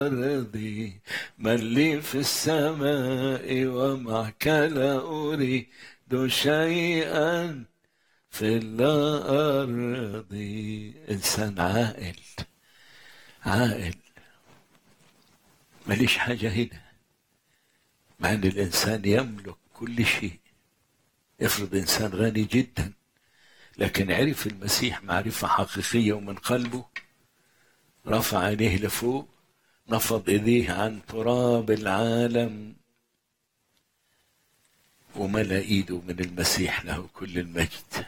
أرضي من لي في السماء ومعك لا أريد شيئا في الأرض. إنسان عاقل عاقل، ماليش حاجة هنا، مع أن الإنسان يملك كل شيء. افرض إنسان غني جدا لكن عرف المسيح معرفة حقيقية ومن قلبه، رفع عينيه لفوق، نفض ايديه عن تراب العالم وملأ ايده من المسيح له كل المجد.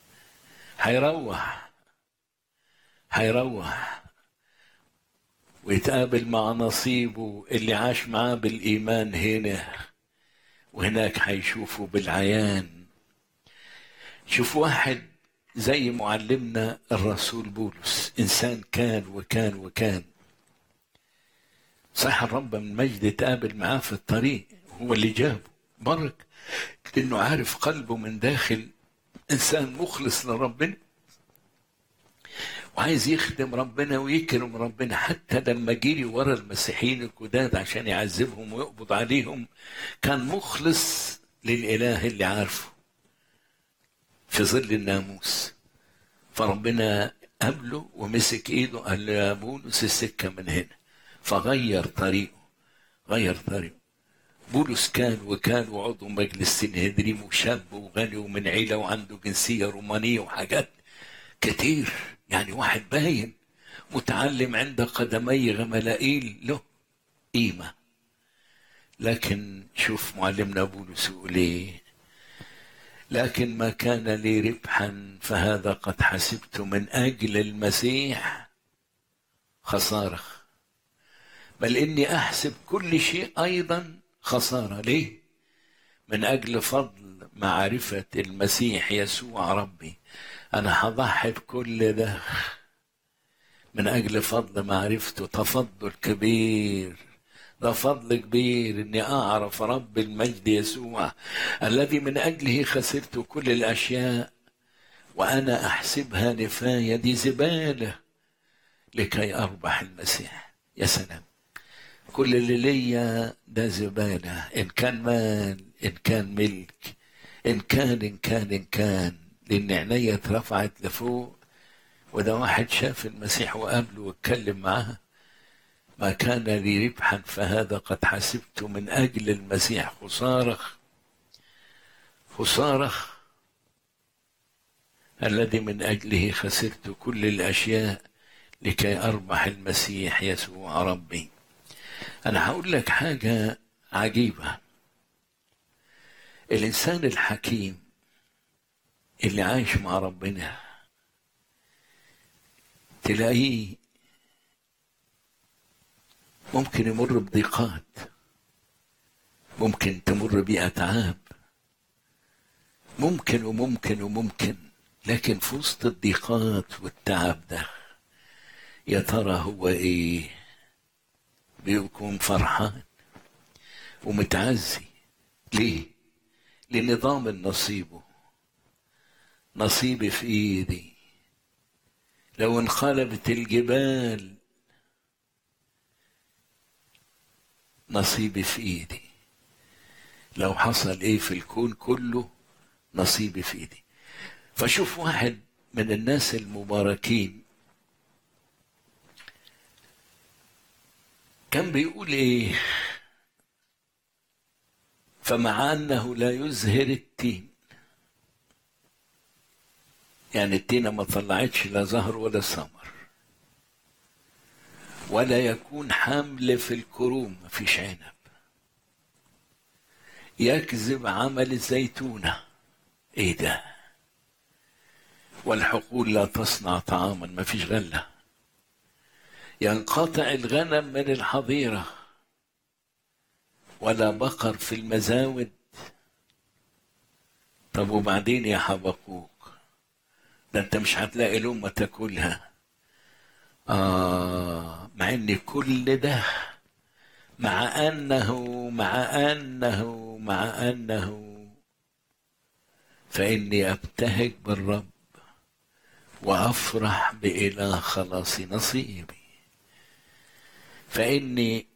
هيروح ويتقابل مع نصيبه اللي عاش معاه بالإيمان هنا، وهناك هيشوفه بالعيان. شوف واحد زي معلمنا الرسول بولس، إنسان كان صح الرب من مجد اتقابل معاه في الطريق، هو اللي جابه برك، لأنه عارف قلبه من داخل إنسان مخلص لربنا وعايز يخدم ربنا ويكرم ربنا. حتى لما جري ورا المسيحيين الجداد عشان يعذبهم ويقبض عليهم كان مخلص للإله اللي عارفه في ظل الناموس. فربنا قابله ومسك ايده قال له يا بولس السكة من هنا، فغير طريقه. بولس كان وعضو مجلس سنهدريم وشاب وغني ومن عيلة وعنده جنسية رومانية وحاجات كتير، يعني واحد باين متعلم عند قدمي غملائيل له قيمة. لكن شوف معلمنا بولس يقول ايه: لكن ما كان لي ربحا فهذا قد حسبت من أجل المسيح خسارة، بل إني أحسب كل شيء أيضا خسارة. ليه؟ من أجل فضل معرفة المسيح يسوع ربي. أنا هضحي بكل ده من أجل فضل معرفته. تفضل كبير، ده فضل كبير إني أعرف رب المجد يسوع الذي من أجله خسرت كل الأشياء وأنا أحسبها نفاية، دي زبالة، لكي أربح المسيح. يا سلام، كل اللي ليا ده زبالة، إن كان مال، إن كان ملك، إن كان، لأن عينيا اترفعت لفوق. وده واحد شاف المسيح وقابله واتكلم معاه. ما كان لي ربحا فهذا قد حسبت من أجل المسيح خسارة الذي من أجله خسرت كل الأشياء لكي أربح المسيح يسوع ربي. أنا هقول لك حاجة عجيبة. الإنسان الحكيم اللي عايش مع ربنا تلاقيه ممكن يمر بضيقات، ممكن تمر بأتعاب، ممكن، لكن في وسط الضيقات والتعب ده يا ترى هو ايه؟ بيكون فرحان ومتعزي. ليه؟ لنظام نصيبه. نصيبي في ايدي، لو انقلبت الجبال نصيبي في ايدي، لو حصل ايه في الكون كله نصيبي في ايدي. فشوف واحد من الناس المباركين كان بيقول ايه: فمع انه لا يزهر التين، يعني التينة ما طلعتش لا زهر ولا ثمر، ولا يكون حمل في الكروم، مفيش عنب، يكذب عمل الزيتونة، ايه ده، والحقول لا تصنع طعاما، مفيش غلة، ينقطع الغنم من الحظيرة ولا بقر في المزاود. طب وبعدين يا حبقوك، ده انت مش هتلاقي لقمة تاكلها. مع ان كل ده، مع انه فاني ابتهج بالرب وافرح بإله خلاص نصيبي. فإني